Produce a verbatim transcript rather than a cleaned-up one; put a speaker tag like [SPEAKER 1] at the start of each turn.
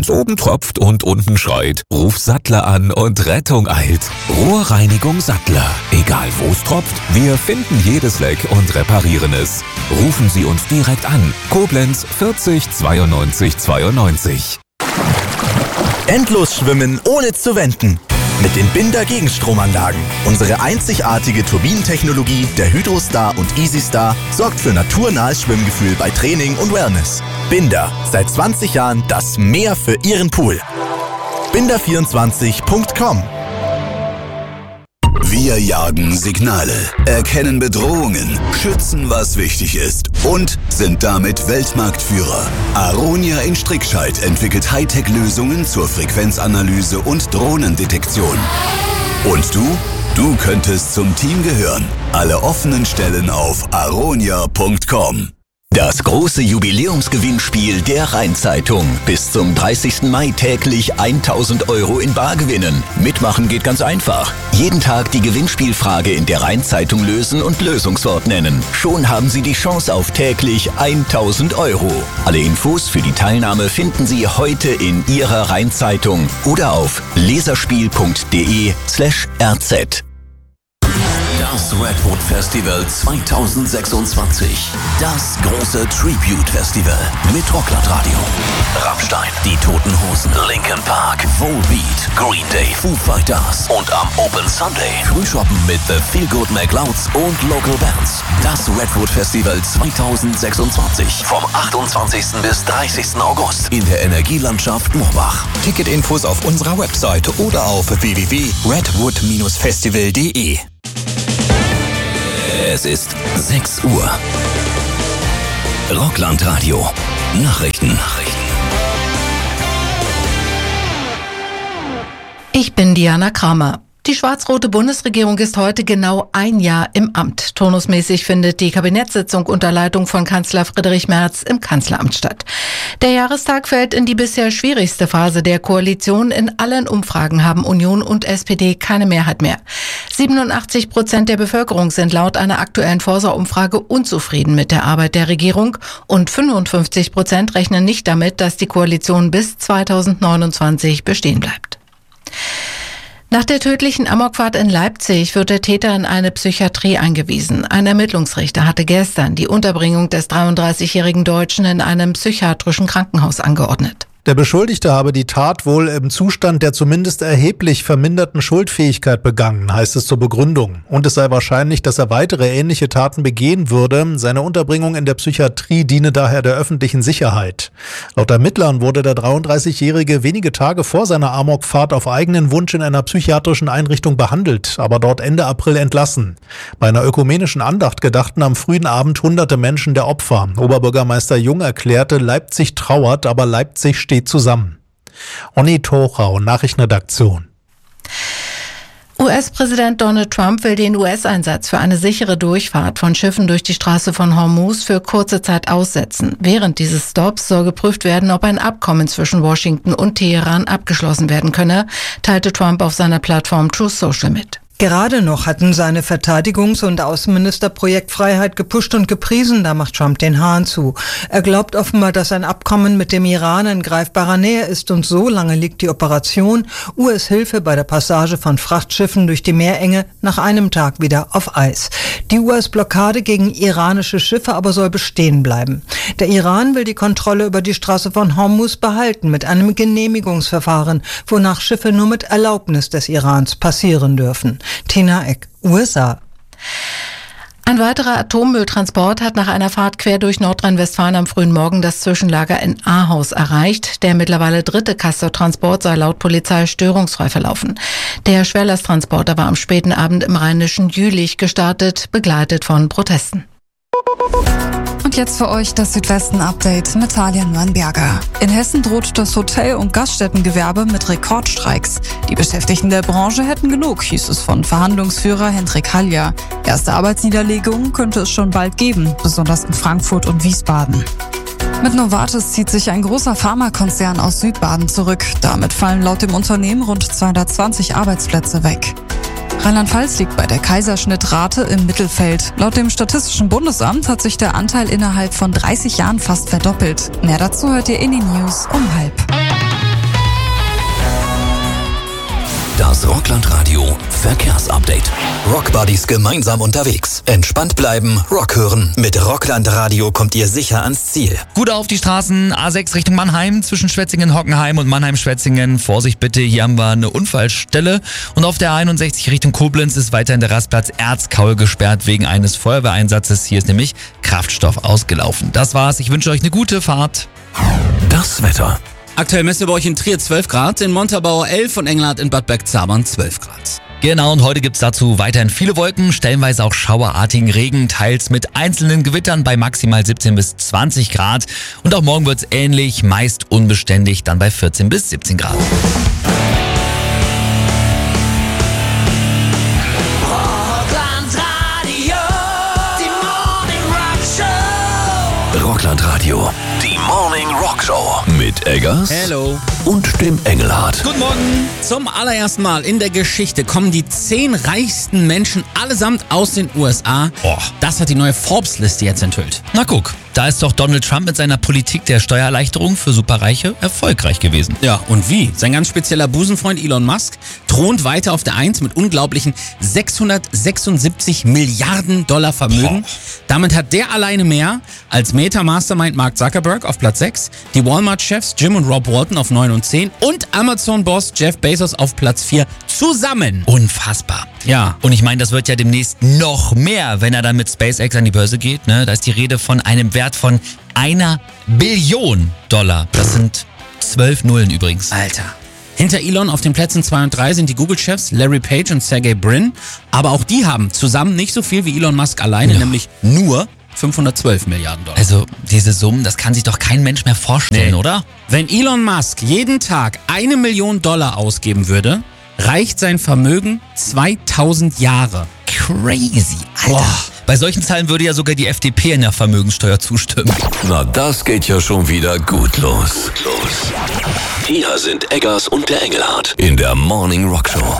[SPEAKER 1] es oben tropft und unten schreit, ruf Sattler an und Rettung eilt. Rohrreinigung Sattler. Egal wo es tropft, wir finden jedes Leck und reparieren es. Rufen Sie uns direkt an. Koblenz vierzig zweiundneunzig zweiundneunzig.
[SPEAKER 2] Endlos schwimmen ohne zu wenden. Mit den Binder Gegenstromanlagen. Unsere einzigartige Turbinentechnologie der Hydrostar und EasyStar sorgt für naturnahes Schwimmgefühl bei Training und Wellness. Binder, seit zwanzig Jahren das Meer für Ihren Pool. binder vierundzwanzig punkt com.
[SPEAKER 3] Wir jagen Signale, erkennen Bedrohungen, schützen, was wichtig ist und sind damit Weltmarktführer. Aronia in Strickscheid entwickelt Hightech-Lösungen zur Frequenzanalyse und Drohnendetektion. Und du? Du könntest zum Team gehören. Alle offenen Stellen auf aronia punkt com. Das große Jubiläumsgewinnspiel der Rhein-Zeitung. Bis zum dreißigsten Mai täglich tausend Euro in Bar gewinnen. Mitmachen geht ganz einfach. Jeden Tag die Gewinnspielfrage in der Rhein-Zeitung lösen und Lösungswort nennen. Schon haben Sie die Chance auf täglich tausend Euro. Alle Infos für die Teilnahme finden Sie heute in Ihrer Rhein-Zeitung oder auf leserspiel.de slash rz.
[SPEAKER 4] Das Redwood Festival zweitausendsechsundzwanzig. Das große Tribute Festival mit Rocklandradio. Rammstein, Die Toten Hosen, Linkin Park, Volbeat, Green Day, Foo Fighters und am Open Sunday Frühshoppen mit The Feel Good McLeods und Local Bands. Das Redwood Festival zweitausendsechsundzwanzig vom achtundzwanzigsten bis dreißigsten August in der Energielandschaft Moorbach.
[SPEAKER 5] Ticketinfos auf unserer Webseite oder auf w w w punkt redwood festival punkt d e.
[SPEAKER 4] Es ist sechs Uhr. Rocklandradio. Nachrichten. Nachrichten.
[SPEAKER 6] Ich bin Diana Kramer. Die schwarz-rote Bundesregierung ist heute genau ein Jahr im Amt. Turnusmäßig findet die Kabinettssitzung unter Leitung von Kanzler Friedrich Merz im Kanzleramt statt. Der Jahrestag fällt in die bisher schwierigste Phase der Koalition. In allen Umfragen haben Union und S P D keine Mehrheit mehr. siebenundachtzig Prozent der Bevölkerung sind laut einer aktuellen Forsa-Umfrage unzufrieden mit der Arbeit der Regierung und fünfundfünfzig Prozent rechnen nicht damit, dass die Koalition bis zweitausendneunundzwanzig bestehen bleibt. Nach der tödlichen Amokfahrt in Leipzig wird der Täter in eine Psychiatrie eingewiesen. Ein Ermittlungsrichter hatte gestern die Unterbringung des dreiunddreißigjährigen Deutschen in einem psychiatrischen Krankenhaus angeordnet.
[SPEAKER 7] Der Beschuldigte habe die Tat wohl im Zustand der zumindest erheblich verminderten Schuldfähigkeit begangen, heißt es zur Begründung. Und es sei wahrscheinlich, dass er weitere ähnliche Taten begehen würde. Seine Unterbringung in der Psychiatrie diene daher der öffentlichen Sicherheit. Laut Ermittlern wurde der dreiunddreißigjährige wenige Tage vor seiner Amokfahrt auf eigenen Wunsch in einer psychiatrischen Einrichtung behandelt, aber dort Ende April entlassen. Bei einer ökumenischen Andacht gedachten am frühen Abend hunderte Menschen der Opfer. Oberbürgermeister Jung erklärte, Leipzig trauert, aber Leipzig steht zusammen. Onni Torau, Nachrichtenredaktion.
[SPEAKER 6] U S-Präsident Donald Trump will den U S-Einsatz für eine sichere Durchfahrt von Schiffen durch die Straße von Hormuz für kurze Zeit aussetzen. Während dieses Stops soll geprüft werden, ob ein Abkommen zwischen Washington und Teheran abgeschlossen werden könne, teilte Trump auf seiner Plattform Truth Social mit.
[SPEAKER 8] Gerade noch hatten seine Verteidigungs- und Außenminister Projektfreiheit gepusht und gepriesen, da macht Trump den Hahn zu. Er glaubt offenbar, dass ein Abkommen mit dem Iran in greifbarer Nähe ist und so lange liegt die Operation U S-Hilfe bei der Passage von Frachtschiffen durch die Meerenge nach einem Tag wieder auf Eis. Die U S-Blockade gegen iranische Schiffe aber soll bestehen bleiben. Der Iran will die Kontrolle über die Straße von Hormuz behalten mit einem Genehmigungsverfahren, wonach Schiffe nur mit Erlaubnis des Irans passieren dürfen. Tina Eck, U S A.
[SPEAKER 6] Ein weiterer Atommülltransport hat nach einer Fahrt quer durch Nordrhein-Westfalen am frühen Morgen das Zwischenlager in Ahaus erreicht. Der mittlerweile dritte Castor-Transport sei laut Polizei störungsfrei verlaufen. Der Schwerlasttransporter war am späten Abend im rheinischen Jülich gestartet, begleitet von Protesten.
[SPEAKER 9] Und jetzt für euch das Südwesten-Update mit Talia Nürnberger. In Hessen droht das Hotel- und Gaststättengewerbe mit Rekordstreiks. Die Beschäftigten der Branche hätten genug, hieß es von Verhandlungsführer Hendrik Halja. Erste Arbeitsniederlegungen könnte es schon bald geben, besonders in Frankfurt und Wiesbaden. Mit Novartis zieht sich ein großer Pharmakonzern aus Südbaden zurück. Damit fallen laut dem Unternehmen rund zweihundertzwanzig Arbeitsplätze weg. Rheinland-Pfalz liegt bei der Kaiserschnittrate im Mittelfeld. Laut dem Statistischen Bundesamt hat sich der Anteil innerhalb von dreißig Jahren fast verdoppelt. Mehr dazu hört ihr in den News um halb.
[SPEAKER 4] Das Rockland-Radio Verkehrsupdate.
[SPEAKER 5] Rockbuddies gemeinsam unterwegs. Entspannt bleiben, Rock hören. Mit Rockland Radio kommt ihr sicher ans Ziel.
[SPEAKER 10] Gut auf die Straßen A sechs Richtung Mannheim zwischen Schwetzingen-Hockenheim und Mannheim-Schwetzingen. Vorsicht bitte, hier haben wir eine Unfallstelle. Und auf der einundsechzig Richtung Koblenz ist weiterhin der Rastplatz Erzkaul gesperrt wegen eines Feuerwehreinsatzes. Hier ist nämlich Kraftstoff ausgelaufen. Das war's. Ich wünsche euch eine gute Fahrt.
[SPEAKER 4] Das Wetter.
[SPEAKER 11] Aktuell messen wir bei euch in Trier zwölf Grad, in Montabaur elf und Engelhardt in Bad Bergzabern zwölf Grad.
[SPEAKER 10] Genau, und heute gibt's dazu weiterhin viele Wolken, stellenweise auch schauerartigen Regen, teils mit einzelnen Gewittern bei maximal siebzehn bis zwanzig Grad. Und auch morgen wird's ähnlich, meist unbeständig, dann bei vierzehn bis siebzehn Grad.
[SPEAKER 4] Rockland Radio, die Morning Rock Show mit Eggers
[SPEAKER 11] Hello.
[SPEAKER 4] und dem Engelhardt.
[SPEAKER 11] Guten Morgen. Zum allerersten Mal in der Geschichte kommen die zehn reichsten Menschen allesamt aus den U S A.
[SPEAKER 10] Oh.
[SPEAKER 11] Das hat die neue Forbes-Liste jetzt enthüllt.
[SPEAKER 10] Na guck, da ist doch Donald Trump mit seiner Politik der Steuererleichterung für Superreiche erfolgreich gewesen.
[SPEAKER 11] Ja, und wie? Sein ganz spezieller Busenfreund Elon Musk thront weiter auf der Eins mit unglaublichen sechshundertsechsundsiebzig Milliarden Dollar Vermögen.
[SPEAKER 10] Oh.
[SPEAKER 11] Damit hat der alleine mehr als Meta-Mastermind Mark Zuckerberg auf Platz sechs, die Walmart-Chefs Jim und Rob Walton auf neun und zehn und Amazon-Boss Jeff Bezos auf Platz vier zusammen.
[SPEAKER 10] Unfassbar.
[SPEAKER 11] Ja.
[SPEAKER 10] Und ich meine, das wird ja demnächst noch mehr, wenn er dann mit SpaceX an die Börse geht. Ne? Da ist die Rede von einem Wert von einer Billion Dollar. Das sind zwölf Nullen übrigens.
[SPEAKER 11] Alter. Hinter Elon auf den Plätzen zwei und drei sind die Google-Chefs Larry Page und Sergey Brin. Aber auch die haben zusammen nicht so viel wie Elon Musk alleine,
[SPEAKER 10] Ja.
[SPEAKER 11] nämlich nur fünfhundertzwölf Milliarden Dollar.
[SPEAKER 10] Also diese Summen, das kann sich doch kein Mensch mehr vorstellen,
[SPEAKER 11] Nee.
[SPEAKER 10] oder?
[SPEAKER 11] Wenn Elon Musk jeden Tag eine Million Dollar ausgeben würde, reicht sein Vermögen zweitausend Jahre.
[SPEAKER 10] Crazy, Alter.
[SPEAKER 11] Boah.
[SPEAKER 10] Bei solchen Zahlen würde ja sogar die F D P in der Vermögenssteuer zustimmen.
[SPEAKER 4] Na, das geht ja schon wieder gut los. Los. Hier sind Eggers und der Engelhardt in der Morning Rock Show.